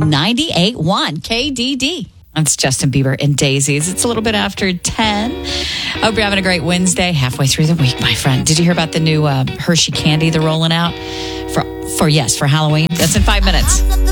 98.1 KDD. That's Justin Bieber and Daisies. It's a little bit after 10. Hope you're having a great Wednesday, halfway through the week, my friend. Did you hear about the new Hershey candy they're rolling out for Halloween? That's in 5 minutes.